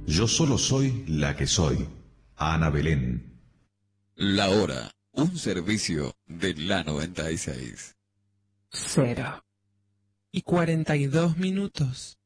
Yo solo soy la que soy. Ana Belén. La hora, un servicio de la 96. 0:42.